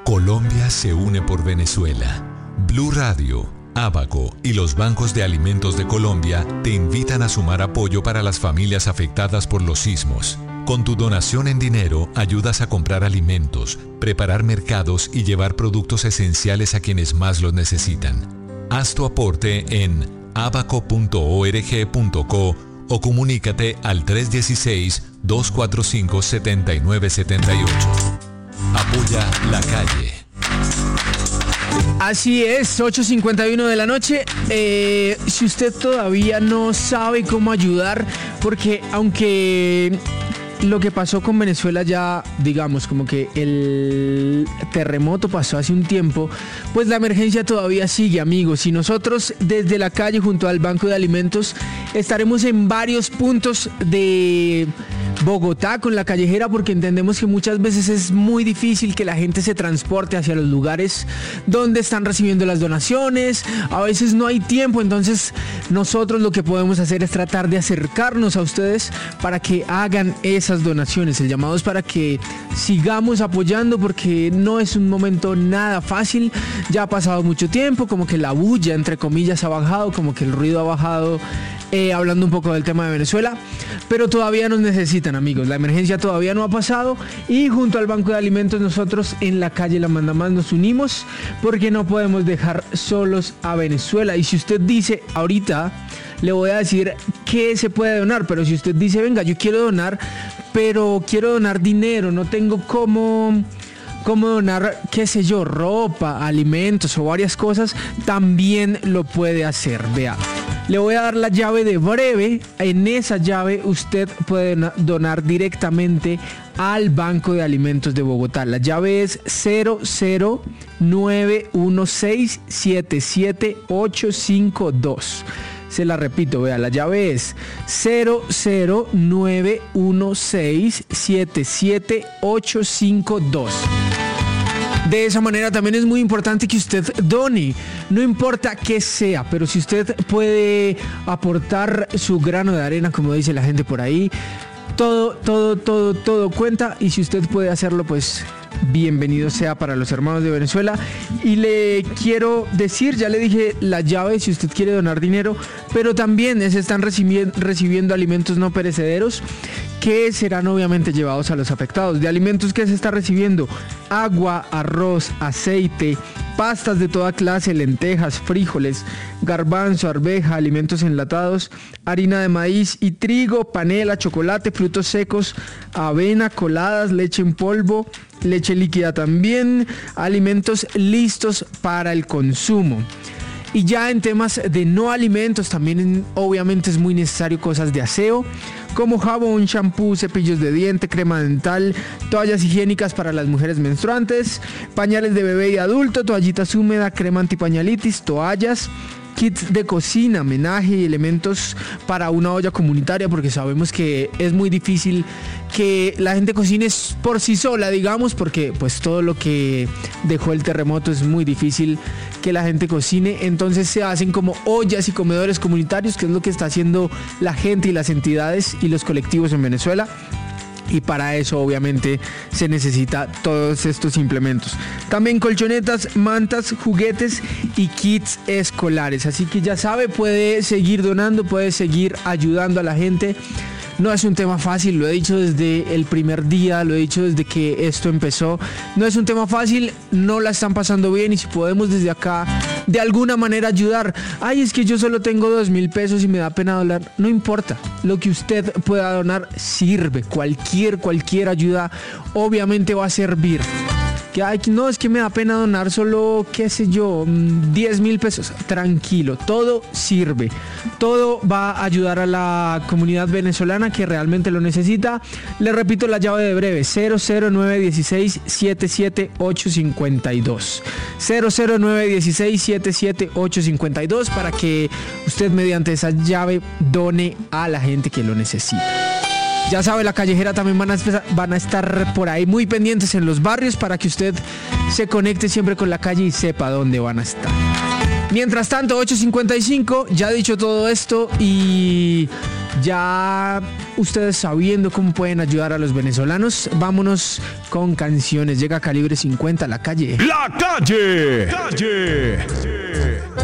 Colombia se une por Venezuela. Blue Radio, Abaco y los bancos de alimentos de Colombia te invitan a sumar apoyo para las familias afectadas por los sismos. Con tu donación en dinero ayudas a comprar alimentos, preparar mercados y llevar productos esenciales a quienes más los necesitan. Haz tu aporte en abaco.org.co o comunícate al 316-245-7978. Apoya la calle. Así es, 8:51 de la noche. Si usted todavía no sabe cómo ayudar, porque aunque lo que pasó con Venezuela ya, digamos, como que el terremoto pasó hace un tiempo, pues la emergencia todavía sigue, amigos. Y nosotros desde la calle junto al Banco de Alimentos estaremos en varios puntos de Bogotá con la callejera, porque entendemos que muchas veces es muy difícil que la gente se transporte hacia los lugares donde están recibiendo las donaciones. A veces no hay tiempo, entonces nosotros lo que podemos hacer es tratar de acercarnos a ustedes para que hagan esas donaciones. El llamado es para que sigamos apoyando, porque no es un momento nada fácil. Ya ha pasado mucho tiempo, como que la bulla, entre comillas, ha bajado, como que el ruido ha bajado, hablando un poco del tema de Venezuela, pero todavía nos necesitan, amigos. La emergencia todavía no ha pasado y junto al Banco de Alimentos nosotros en la calle La Manda Más nos unimos, porque no podemos dejar solos a Venezuela. Y si usted dice, ahorita le voy a decir qué se puede donar, pero si usted dice, venga, yo quiero donar, pero quiero donar dinero, no tengo cómo donar, qué sé yo, ropa, alimentos o varias cosas, también lo puede hacer. Vea, le voy a dar la llave de breve. En esa llave usted puede donar directamente al Banco de Alimentos de Bogotá. La llave es 00916778852. Se la repito, vea, la llave es 00916778852. De esa manera también es muy importante que usted done, no importa qué sea, pero si usted puede aportar su grano de arena, como dice la gente por ahí, todo cuenta, y si usted puede hacerlo, pues bienvenido sea para los hermanos de Venezuela. Y le quiero decir, ya le dije la llave si usted quiere donar dinero, pero también se están recibiendo alimentos no perecederos que serán obviamente llevados a los afectados. De alimentos que se está recibiendo: agua, arroz, aceite, pastas de toda clase, lentejas, frijoles, garbanzo, arveja, alimentos enlatados, harina de maíz y trigo, panela, chocolate, frutos secos, avena, coladas, leche en polvo, leche líquida también, alimentos listos para el consumo. Y ya en temas de no alimentos, también obviamente es muy necesario cosas de aseo, como jabón, champú, cepillos de diente, crema dental, toallas higiénicas para las mujeres menstruantes, pañales de bebé y adulto, toallitas húmedas, crema antipañalitis, toallas, kits de cocina, menaje y elementos para una olla comunitaria, porque sabemos que es muy difícil que la gente cocine por sí sola, digamos, porque pues todo lo que dejó el terremoto es muy difícil que la gente cocine. Entonces se hacen como ollas y comedores comunitarios, que es lo que está haciendo la gente y las entidades y los colectivos en Venezuela. Y para eso obviamente se necesita todos estos implementos. También colchonetas, mantas, juguetes y kits escolares. Así que ya sabe, puede seguir donando, puede seguir ayudando a la gente. No es un tema fácil, lo he dicho desde el primer día, lo he dicho desde que esto empezó. No es un tema fácil, no la están pasando bien, y si podemos desde acá de alguna manera ayudar. Ay, es que yo solo tengo 2,000 pesos y me da pena donar. No importa, lo que usted pueda donar sirve. Cualquier ayuda obviamente va a servir. Que ay, no, es que me da pena donar solo, qué sé yo, 10,000 pesos. Tranquilo, todo sirve. Todo va a ayudar a la comunidad venezolana que realmente lo necesita. Le repito la llave de breve: 00916778852. 00916778852, para que usted mediante esa llave done a la gente que lo necesita. Ya sabe, la callejera también van a estar por ahí muy pendientes en los barrios, para que usted se conecte siempre con la calle y sepa dónde van a estar. Mientras tanto, 8:55, ya he dicho todo esto y Ya ustedes sabiendo cómo pueden ayudar a los venezolanos, vámonos con canciones. Llega Calibre 50 a la calle. La calle.